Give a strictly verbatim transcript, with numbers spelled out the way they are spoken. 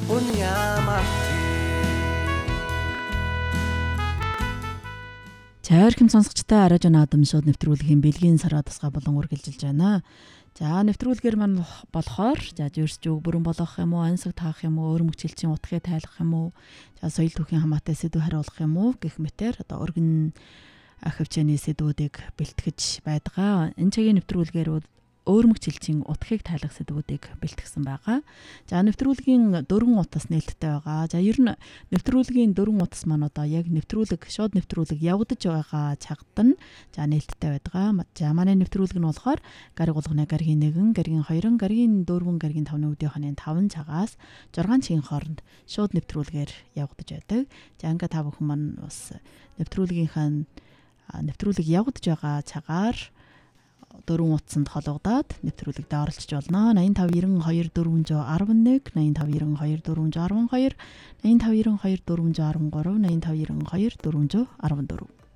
Чойрхим сонсогчтой Аражон Адам шууд нэвтрүүлгийн бэлгийн сараа тусгай болон үргэлжилж байна. За нэвтрүүлгээр маань болохоор за жирс жүг бүрэн болгох юм уу, ансаг таах юм уу, өөр мөчөлчийн утгыг тайлах юм уу, за соёл түүхийн хамаатай сэдв хариулах юм уу гэх мэтэр одоо өргөн ах хвчээний сэдвүүдийг бэлтгэж байдаг. Энэ цагийн нэвтрүүлгээр өөр мөчөлчийн утгыг тайлах сэдвүүдийг бэлтгэсэн байгаа. За нэвтрүүлгийн дөрвөн утас нээлттэй байгаа. За ер нь нэвтрүүлгийн дөрвөн утас маань одоо яг нэвтрүүлэг, шууд нэвтрүүлэг явагдаж байгаа цагт нь за нээлттэй байдаг. За манай нэвтрүүлэг нь болохоор гариг болгоны гаригийн нэгэн, гаригийн хоёрын, гаригийн дөрвөн, гаригийн тавны үдийн хоны таван цагаас зургаан цагийн хооронд шууд нэвтрүүлгээр явагдаж байдаг. За ингээ та бүхэн маань бас нэвтрүүлгийнхаа нэвтрүүлэг явагдаж байгаа цагаар дөрвөн утсанд холбогдоод нэвтрүүлэгт оролцож болно. найман тав ерөн хоёр дөрвөн один нэг, найман тав ерөн хоёр дөрвөн один хоёр, найман тав ерөн хоёр дөрвөн один гурав, найман тав ерөн хоёр дөрвөн один дөрв.